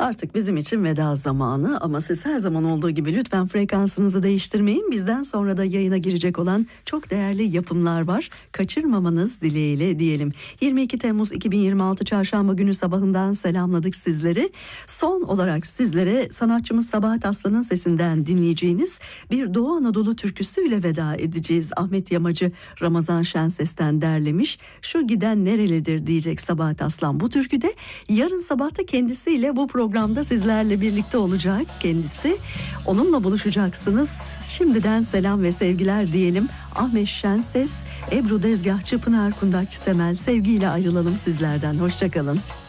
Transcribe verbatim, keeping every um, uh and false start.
Artık bizim için veda zamanı ama siz her zaman olduğu gibi lütfen frekansınızı değiştirmeyin. Bizden sonra da yayına girecek olan çok değerli yapımlar var. Kaçırmamanız dileğiyle diyelim. yirmi iki Temmuz iki bin yirmi altı Çarşamba günü sabahından selamladık sizleri. Son olarak sizlere sanatçımız Sabahat Aslan'ın sesinden dinleyeceğiniz bir Doğu Anadolu türküsüyle veda edeceğiz. Ahmet Yamacı Ramazan Şenses'ten derlemiş. Şu giden nerelidir diyecek Sabahat Aslan bu türküde. Yarın sabah da kendisiyle bu programda sizlerle birlikte olacak kendisi. Onunla buluşacaksınız. Şimdiden selam ve sevgiler diyelim. Ahmet Şenses, Ebru Dezgahçı, Pınar Kundakçı Temel, sevgiyle ayrılalım sizlerden. Hoşçakalın.